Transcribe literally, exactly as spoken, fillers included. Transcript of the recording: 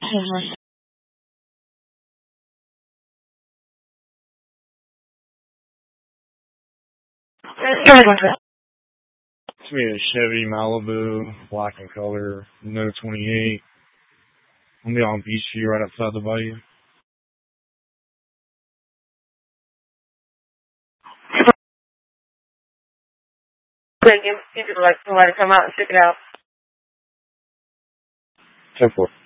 It's me a Chevy Malibu, black in color, no twenty-eight. I'm gonna be on Beachview right outside the bayou. Give people like somebody come out and check it out. ten four.